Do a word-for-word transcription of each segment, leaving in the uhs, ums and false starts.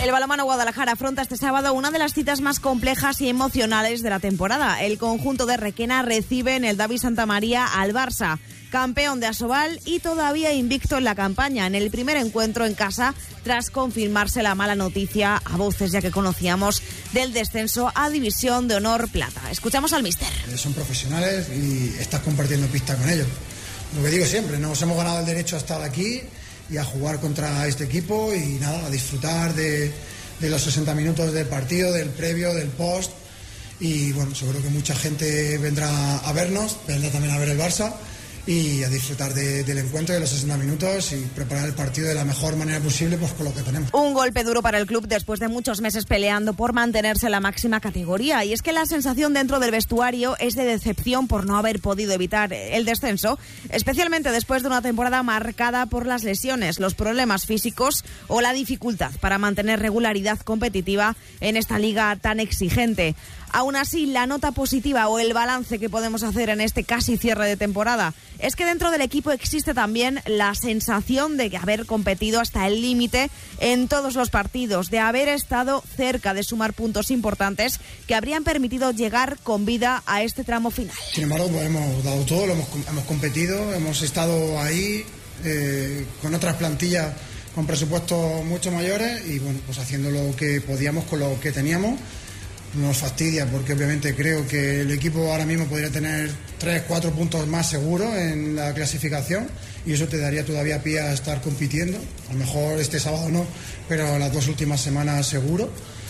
El balonmano Guadalajara afronta este sábado una de las citas más complejas y emocionales de la temporada. El conjunto de Requena recibe en el David Santa María al Barça, campeón de Asobal y todavía invicto en la campaña, en el primer encuentro en casa tras confirmarse la mala noticia a voces ya que conocíamos del descenso a División de Honor Plata. Escuchamos al míster. Son profesionales y estás compartiendo pista con ellos. Lo que digo siempre, nos hemos ganado el derecho a estar aquí y a jugar contra este equipo y nada, a disfrutar de, de los sesenta minutos del partido, del previo, del post. Y bueno, seguro que mucha gente vendrá a vernos, vendrá también a ver el Barça y a disfrutar de, del encuentro de los sesenta minutos y preparar el partido de la mejor manera posible, pues con lo que tenemos. Un golpe duro para el club después de muchos meses peleando por mantenerse en la máxima categoría, y es que la sensación dentro del vestuario es de decepción por no haber podido evitar el descenso, especialmente después de una temporada marcada por las lesiones, los problemas físicos o la dificultad para mantener regularidad competitiva en esta liga tan exigente. Aún así, la nota positiva o el balance que podemos hacer en este casi cierre de temporada es que dentro del equipo existe también la sensación de haber competido hasta el límite en todos los partidos, de haber estado cerca de sumar puntos importantes que habrían permitido llegar con vida a este tramo final. Sin embargo, pues hemos dado todo, lo hemos, hemos competido, hemos estado ahí eh, con otras plantillas con presupuestos mucho mayores y bueno, pues haciendo lo que podíamos con lo que teníamos. Nos fastidia porque obviamente creo que el equipo ahora mismo podría tener tres, cuatro puntos más seguros en la clasificación y eso te daría todavía pie a estar compitiendo. A lo mejor este sábado no, pero las dos últimas semanas seguro.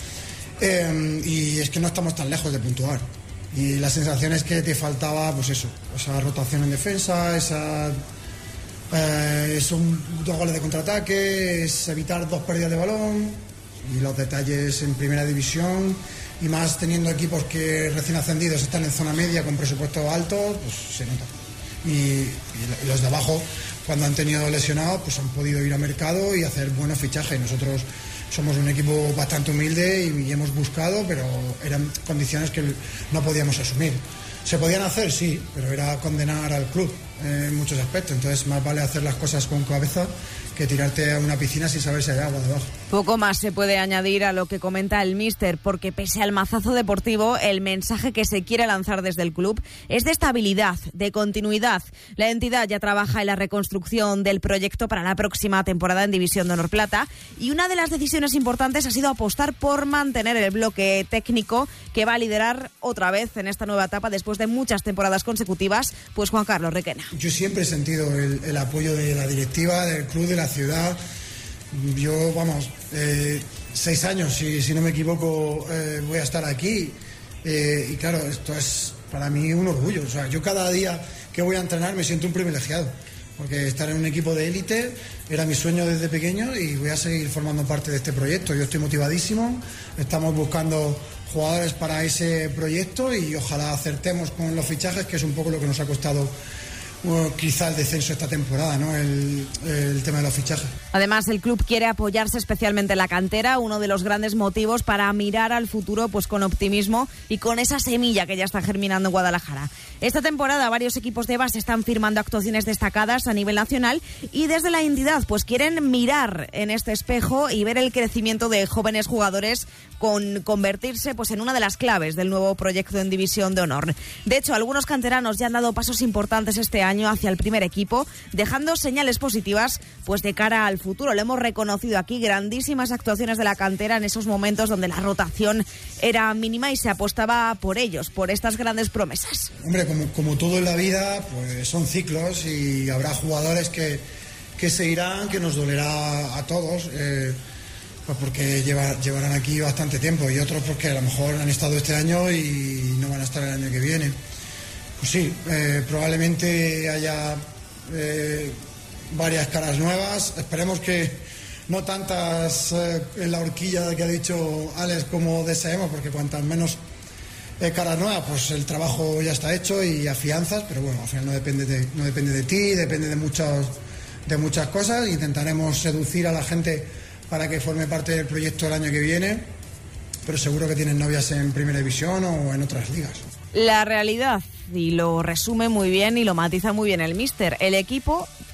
Eh, y es que no estamos tan lejos de puntuar. Y la sensación es que te faltaba, pues eso, esa rotación en defensa, esa, eh, son dos goles de contraataque, es evitar dos pérdidas de balón y los detalles en primera división. Y más teniendo equipos que recién ascendidos están en zona media con presupuestos altos, pues se nota. Y, y los de abajo, cuando han tenido lesionados, pues han podido ir a mercado y hacer buenos fichajes. Nosotros somos un equipo bastante humilde y, y hemos buscado, pero eran condiciones que no podíamos asumir. ¿Se podían hacer? Sí, pero era condenar al club eh, en muchos aspectos. Entonces más vale hacer las cosas con cabeza que tirarte a una piscina sin saber si hay agua debajo. Poco más se puede añadir a lo que comenta el míster, porque pese al mazazo deportivo, el mensaje que se quiere lanzar desde el club es de estabilidad, de continuidad. La entidad ya trabaja en la reconstrucción del proyecto para la próxima temporada en División de Honor Plata y una de las decisiones importantes ha sido apostar por mantener el bloque técnico que va a liderar otra vez en esta nueva etapa después de muchas temporadas consecutivas, pues Juan Carlos Requena. Yo siempre he sentido el, el apoyo de la directiva, del club, de la ciudad. Yo, vamos, eh, seis años, si, si no me equivoco, eh, voy a estar aquí. Eh, y claro, esto es para mí un orgullo. O sea, yo cada día que voy a entrenar me siento un privilegiado. Porque estar en un equipo de élite era mi sueño desde pequeño y voy a seguir formando parte de este proyecto. Yo estoy motivadísimo, estamos buscando jugadores para ese proyecto y ojalá acertemos con los fichajes, que es un poco lo que nos ha costado Bueno, quizá el descenso esta temporada, ¿no? El, el tema de los fichajes. Además, el club quiere apoyarse especialmente en la cantera, uno de los grandes motivos para mirar al futuro pues con optimismo y con esa semilla que ya está germinando en Guadalajara. Esta temporada varios equipos de base están firmando actuaciones destacadas a nivel nacional y desde la entidad pues quieren mirar en este espejo y ver el crecimiento de jóvenes jugadores con convertirse pues en una de las claves del nuevo proyecto en División de Honor. De hecho, algunos canteranos ya han dado pasos importantes este año hacia el primer equipo, dejando señales positivas pues de cara al futuro. Le hemos reconocido aquí grandísimas actuaciones de la cantera en esos momentos donde la rotación era mínima y se apostaba por ellos, por estas grandes promesas. Hombre, como, como todo en la vida, pues son ciclos y habrá jugadores que, que se irán, que nos dolerá a todos, eh, pues porque lleva, llevarán aquí bastante tiempo, y otros porque a lo mejor han estado este año y no van a estar el año que viene. Pues sí, eh, probablemente haya eh, varias caras nuevas. Esperemos que no tantas eh, en la horquilla que ha dicho Alex como deseemos, porque cuantas menos eh, caras nuevas, pues el trabajo ya está hecho y afianzas, pero bueno, al final no depende de, no depende de ti, depende de muchas, de muchas cosas. Intentaremos seducir a la gente para que forme parte del proyecto el año que viene, pero seguro que tienen novias en Primera División o en otras ligas. La realidad, y lo resume muy bien y lo matiza muy bien el míster, el equipo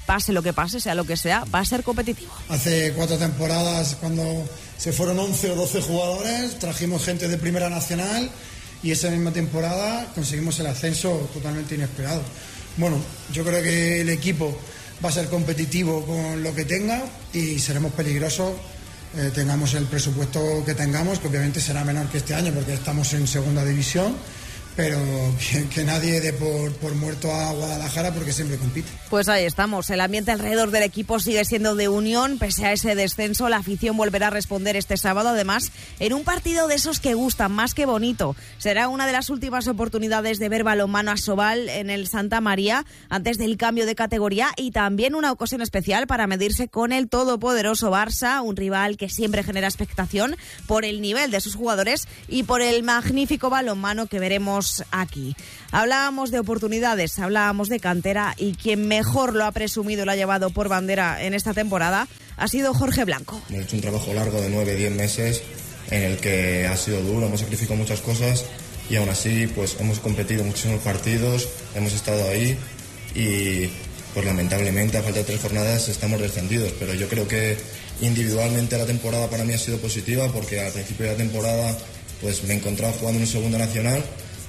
pase lo que pase, sea lo que sea, va a ser competitivo. Hace cuatro temporadas, cuando se fueron once o doce jugadores, trajimos gente de Primera Nacional y esa misma temporada conseguimos el ascenso totalmente inesperado. Bueno, yo creo que el equipo va a ser competitivo con lo que tenga y seremos peligrosos, eh, tengamos el presupuesto que tengamos, que obviamente será menor que este año porque estamos en segunda división, pero que, que nadie dé por, por muerto a Guadalajara porque siempre compite. Pues ahí estamos, el ambiente alrededor del equipo sigue siendo de unión, pese a ese descenso, la afición volverá a responder este sábado, además, en un partido de esos que gustan, más que bonito. Será una de las últimas oportunidades de ver balonmano Asobal en el Santa María, antes del cambio de categoría, y también una ocasión especial para medirse con el todopoderoso Barça, un rival que siempre genera expectación por el nivel de sus jugadores y por el magnífico balonmano que veremos aquí. Hablábamos de oportunidades, hablábamos de cantera y quien mejor lo ha presumido y lo ha llevado por bandera en esta temporada ha sido Jorge Blanco. Hemos hecho un trabajo largo de nueve, diez meses en el que ha sido duro, hemos sacrificado muchas cosas y aún así pues hemos competido muchísimos partidos, hemos estado ahí y pues lamentablemente a falta de tres jornadas estamos descendidos, pero yo creo que individualmente la temporada para mí ha sido positiva porque al principio de la temporada pues me encontraba jugando en segunda nacional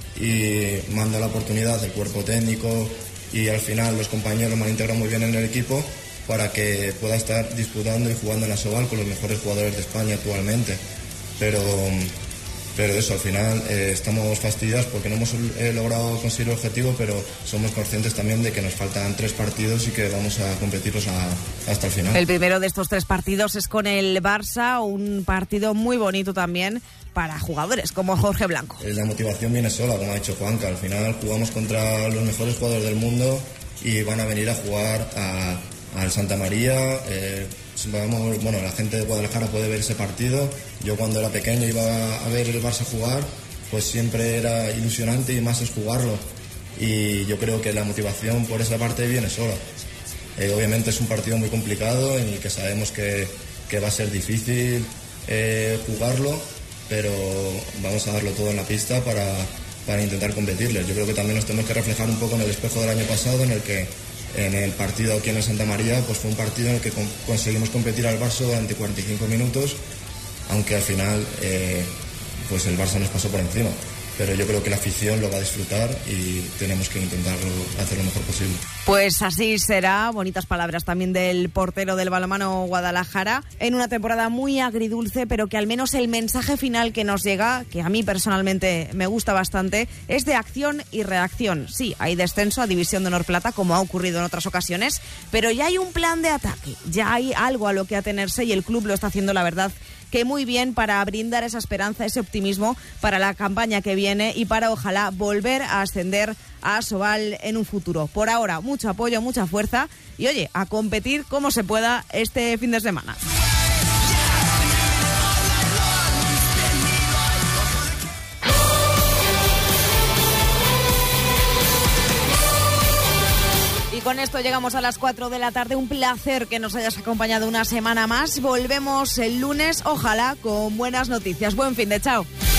y manda la oportunidad el cuerpo técnico y al final los compañeros me han integrado muy bien en el equipo para que pueda estar disputando y jugando en Asobal con los mejores jugadores de España actualmente, pero, pero eso, al final eh, estamos fastidiados porque no hemos eh, logrado conseguir el objetivo, pero somos conscientes también de que nos faltan tres partidos y que vamos a competirlos a, hasta el final. El primero de estos tres partidos es con el Barça, un partido muy bonito también para jugadores como Jorge Blanco. La motivación viene sola, como ha dicho Juanca. Al final jugamos contra los mejores jugadores del mundo y van a venir a jugar a, al Santa María. Eh, vamos, bueno, la gente de Guadalajara puede ver ese partido. Yo cuando era pequeño iba a ver el Barça jugar, pues siempre era ilusionante y más es jugarlo. Y yo creo que la motivación por esa parte viene sola. Eh, obviamente es un partido muy complicado en el que sabemos que, que va a ser difícil eh, jugarlo, pero vamos a darlo todo en la pista para, para intentar competirles. Yo creo que también nos tenemos que reflejar un poco en el espejo del año pasado, en el que en el partido aquí en el Santa María pues fue un partido en el que con, conseguimos competir al Barça durante cuarenta y cinco minutos, aunque al final eh, pues el Barça nos pasó por encima. Pero yo creo que la afición lo va a disfrutar y tenemos que intentar hacer lo mejor posible. Pues así será. Bonitas palabras también del portero del balonmano Guadalajara, en una temporada muy agridulce, pero que al menos el mensaje final que nos llega, que a mí personalmente me gusta bastante, es de acción y reacción. Sí, hay descenso a División de Honor Plata, como ha ocurrido en otras ocasiones, pero ya hay un plan de ataque, ya hay algo a lo que atenerse y el club lo está haciendo, la verdad, que muy bien, para brindar esa esperanza, ese optimismo para la campaña que viene y para ojalá volver a ascender a Asobal en un futuro. Por ahora, mucho apoyo, mucha fuerza y oye, a competir como se pueda este fin de semana. Con esto llegamos a las cuatro de la tarde. Un placer que nos hayas acompañado una semana más. Volvemos el lunes, ojalá con buenas noticias. Buen fin de chao.